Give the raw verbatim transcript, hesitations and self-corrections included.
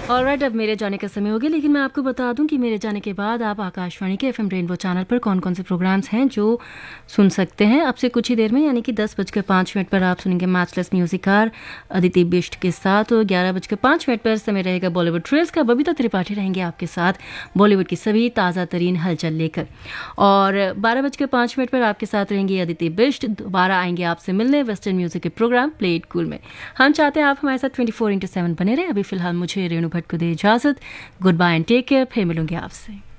Alright, अब मेरे जाने का समय हो गया, लेकिन मैं आपको बता दूं कि मेरे जाने के बाद आप आकाशवाणी के एफएम रेनबो चैनल पर कौन कौन से प्रोग्राम्स हैं जो सुन सकते हैं। अब से कुछ ही देर में यानी कि दस बजकर पाँच मिनट पर आप सुनेंगे मैचलेस म्यूजिकार अदिति बिष्ट के साथ, और ग्यारह बजकर पाँच मिनट पर समय रहेगा बॉलीवुड ट्रेल्स का। बबीता त्रिपाठी रहेंगे आपके साथ बॉलीवुड की सभी ताज़ा तरीन हलचल लेकर, और बारह बजकर पाँच मिनट पर आपके साथ रहेंगी अदिति बिष्ट। दोबारा आएंगे आपसे मिलने वेस्टर्न म्यूजिक के प्रोग्राम प्ले इट कूल में। हम चाहते हैं आप हमारे साथ ट्वेंटी फोर इंटू सेवन बने रहे। अभी फिलहाल मुझे रेणु भट्ट को दे इजाजत। Good bye and take care. फिर मिलूंगी आपसे।